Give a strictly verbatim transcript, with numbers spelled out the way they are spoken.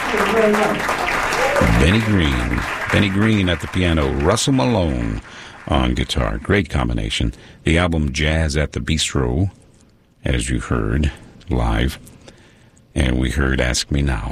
very much. Benny Green. Benny Green at the piano. Russell Malone on guitar. Great combination. The album Jazz at the Bistro, as you heard live. And we heard Ask Me Now.